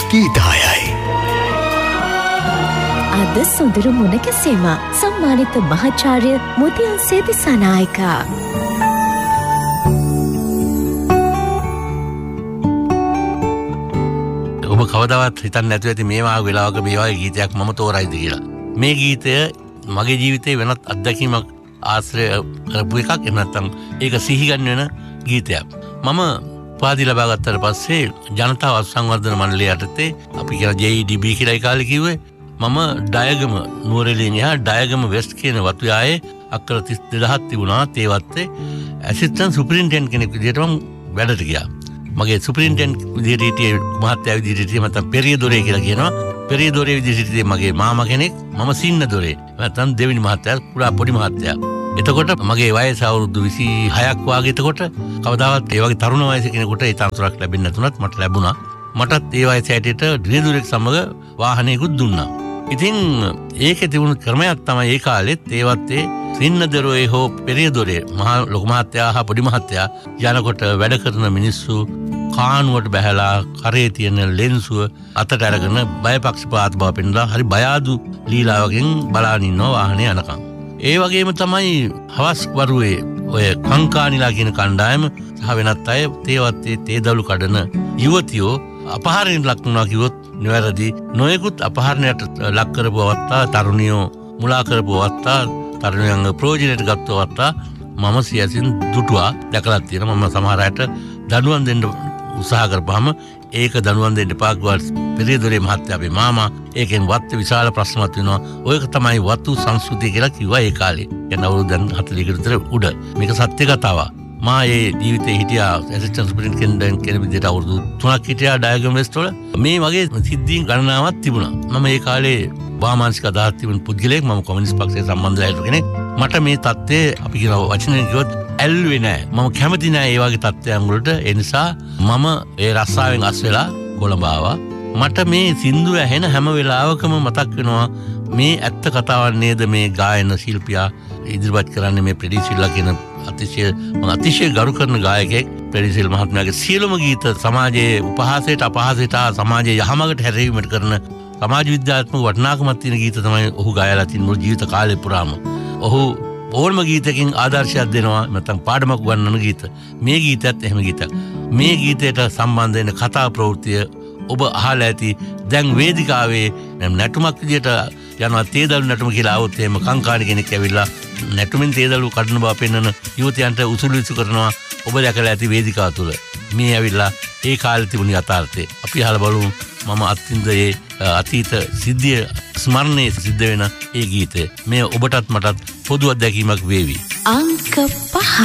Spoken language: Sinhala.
ගීතායයි. අද සොඳුරු මුණකැසීම සම්මානිත මහාචාර්ය මුදියල් සේදිසානායක. ඔබ කවදාවත් හිතන්නේ නැතුව ඇති මේ වගේ වෙලාවක මේ වගේ ගීතයක් මම තෝරයිද කියලා. මේ ගීතය මගේ ජීවිතේ වෙනත් අත්දැකීමක් ආශ්‍රය කරපු එකක්. එහෙම නැත්නම් ඒක සිහිගන්න වෙන ගීතයක්. මම උපාධි ලබා ගත්තට පස්සේ ජනතා සංවර්ධන මණ්ඩලය යටතේ අපි කියන JEDB කියලා ඒ කාලේ කිව්වේ මම ඩයගම නුවරඑළියෙන් එහා ඩයගම වෙස්ට් කියන වතුයායේ අක්කර 32000ක් තිබුණා. ඒ වත්තේ ඇසිස්ටන්ට් සුපරින්ටෙන්ඩන්ට් කෙනෙක් විදිහට මම වැඩට ගියා. මගේ සුපරින්ටෙන්ඩන්ට් විදිහට හිටියේ මහත්තයා විදිහට හිටියේ මම පෙරිය දොරේ කියලා කියනවා. පෙරිය දොරේ විදිහට හිටියේ මගේ මාමා කෙනෙක්. මම සින්න දොරේ. නැත්නම් දෙවෙනි මහත්තයා කුඩා පොඩි මහත්තයා. එතකොට මගේ වයස අවුරුදු 26ක් වගේ. එතකොට කවදාවත් ඒ වගේ තරුණ වයසේ කෙනෙකුට ඒ තරතුරක් ලැබෙන්නේ නැතුණත් මට ලැබුණා. මටත් ඒ වයස හැටියට රියදුරෙක් සමග වාහනයකුත් දුන්නා. ඉතින් ඒකේ තිබුණු ක්‍රමයක් තමයි ඒ කාලෙත් ඒවත්තේ සින්න දොරේ හෝ පෙරිය දොරේ මහා ලොකු මහත්තයා හා පොඩි මහත්තයා යනකොට වැඩ කරන මිනිස්සු කානුවට බැහැලා කරේ තියෙන ලෙන්සුව අතට අරගෙන බයපක්ෂපාත බව පෙන්නලා හරි බය ආදු ලීලාවකින් බලාගෙන ඉන්නවා වාහනේ යනකම්. ඒ වගේම තමයි හවස් වරුවේ ඔය කංකානිලා කියන කණ්ඩායම සහ වෙනත් අය තේවත්තේ තේදළු කඩන යුවතියෝ අපහාරණයට ලක් වුණා කිව්වොත් නිවැරදි. නොයෙකුත් අපහාරණයට ලක් කරපු අවස්ථා, තරුණියෝ මුලා කරපු අවස්ථා, තරුණයන්ගේ ප්‍රයෝජනයට ගත්ත අවස්ථා මම සියසින් දුටුවා දැකලා තියෙනවා. මම සමහර අයට දඬුවම් දෙන්න උත්සාහ කරපුවාම ඒක දඬුවම් දෙන්න එපා කිව්වා පෙරිය දොරේ මහත්තයා අපේ මාමා. ඒකෙන් වත් විශාල ප්‍රශ්නයක් වෙනවා. ඔයක තමයි වතු සංස්කෘතිය කියලා කිව්වා ඒ කාලේ. දැන් අවුරුදු 40කට විතර උඩ. මේක සත්‍ය කතාවක්. මා ඒ ජීවිතේ හිටියා ඇසිස්ටන්ට් සුපරින්ටෙන්ඩන්ට් කෙනෙක් විදිහට අවුරුදු 3ක් හිටියා ඩයගම වෙස්ට් වල. මේ වගේ සිද්ධීන් ගණනාවක් තිබුණා. මම ඒ කාලේ වාමාංශික අදහස් තිබුණු පුද්ගලයෙක්. මම කොමියුනිස්ට් පක්ෂයට සම්බන්ධ වෙලා කෙනෙක්. මට මේ தත්ත්වය අපි කියන වචනෙන් කිව්වොත් ඇල්ලුවේ නෑ. මම කැමති නෑ ඒ වගේ තත්ත්වයන් වලට. ඒ නිසා මම ඒ රස්සාවෙන් අස් වෙලා කොළඹ ආවා. මට මේ සින්දුව ඇහෙන හැම වෙලාවකම මතක් වෙනවා මේ ඇත්ත කතාවක් නේද මේ ගායන ශිල්පියා ඉදිරිපත් කරන්නේ මේ ප්‍රෙඩිසිල්ලා කියන අතිශය ගරු කරන ගායකයෙක්. ප්‍රෙඩිසිල් මහත්මයාගේ සියලුම ගීත සමාජයේ උපහාසයට අපහාසයට සමාජයේ යහමඟට හැරවීමට කරන සමාජ විද්‍යාත්මක වටිනාකමක් තියෙන ගීත තමයි ඔහු ගායලා තියෙන මුළු ජීවිත කාලය පුරාම. ඔහු ඕනම ගීතකින් ආදර්ශයක් දෙනවා. නැත්නම් පාඩමක් උගන්වන ගීත. මේ ගීතයත් එහෙම ගීතයක්. මේ ගීතයට සම්බන්ධ වෙන කතා ප්‍රවෘත්තිය ඔබ අහලා ඇති. දැන් වේදිකාවේ නැටුමක් විදියට යනවා තේදළු නැටුම කියලා આવොත් එහෙම කංකාණි කෙනෙක් ඇවිල්ලා නැටුමින් තේදළු කඩන බව පෙන්වන යුවතියන්ට උසුළු විසු කරනවා. ඔබ දැකලා ඇති වේදිකාව තුළ. මේ ඇවිල්ලා ඒ කාලේ තිබුණ යථාර්ථය අපි අහලා බලමු. මම අත්විඳ ඒ අතීත සිද්ධිය ස්මරණයේ සිද්ධ වෙන ඒ ගීතය මේ ඔබටත් මටත් පොදු අත්දැකීමක් වේවි. අංක 5